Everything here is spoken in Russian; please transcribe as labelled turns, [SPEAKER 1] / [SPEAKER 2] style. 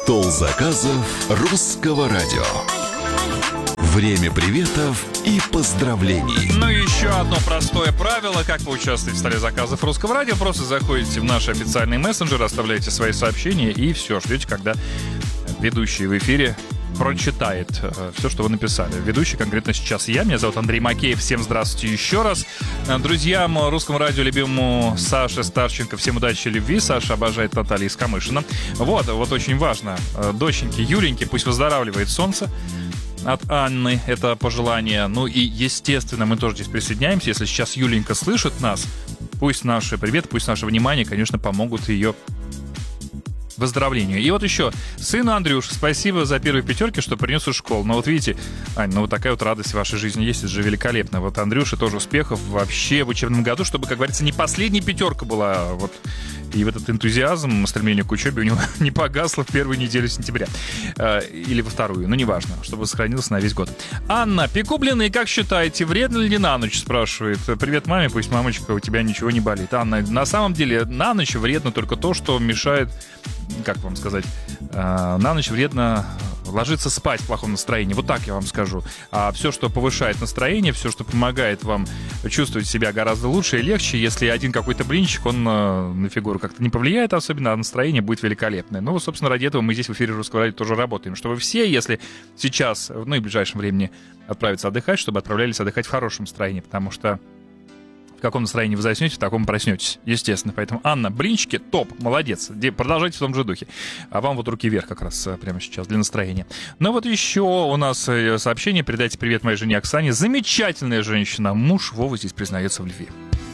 [SPEAKER 1] Стол заказов русского радио. Время приветов и поздравлений.
[SPEAKER 2] Ну и еще одно простое правило. Как вы участвуете в столе заказов русского радио? Просто заходите в наш официальный мессенджер, оставляете свои сообщения и все, ждете, когда ведущий в эфире прочитает все, что вы написали. Ведущий конкретно сейчас я. Меня зовут Андрей Макеев. Всем здравствуйте еще раз. Друзьям русскому радио любимому Саше Старченко всем удачи и любви. Саша обожает Наталью Искамышина. Вот очень важно. Доченьки Юленьки, пусть выздоравливает солнце. От Анны это пожелание. Ну и, естественно, мы тоже здесь присоединяемся. Если сейчас Юленька слышит нас, пусть наше привет, пусть наше внимание, конечно, помогут ее выздоровлению. И вот еще сыну Андрюше спасибо за первые пятерки, что принес из школы. Но вот видите, Ань, ну вот такая вот радость в вашей жизни есть, это же великолепно. Вот Андрюше тоже успехов вообще в учебном году, чтобы, как говорится, не последняя пятерка была. Вот. И в этот энтузиазм, стремление к учебе у него не погасло в первую неделю сентября. Или во вторую, ну неважно, чтобы сохранился на весь год. Анна, пеку блины, как считаете, вредно ли на ночь, спрашивает. Привет маме, пусть мамочка, у тебя ничего не болит. Анна, на самом деле на ночь вредно только то, что мешает, как вам сказать, на ночь вредно ложиться спать в плохом настроении. Вот так я вам скажу. А все, что повышает настроение, все, что помогает вам чувствовать себя гораздо лучше и легче, если один какой-то блинчик, он на фигуру как-то не повлияет особенно, а настроение будет великолепное. Ну, собственно, ради этого мы здесь в эфире Русского радио тоже работаем. Чтобы все, если сейчас, ну и в ближайшем времени отправиться отдыхать, чтобы отправлялись отдыхать в хорошем настроении, потому что в каком настроении вы заснете, в таком проснетесь, естественно. Поэтому, Анна, блинчики, топ, молодец. Продолжайте в том же духе. А вам вот руки вверх как раз прямо сейчас для настроения. Ну вот еще у нас сообщение. Передайте привет моей жене Оксане. Замечательная женщина. Муж Вова здесь признается в любви.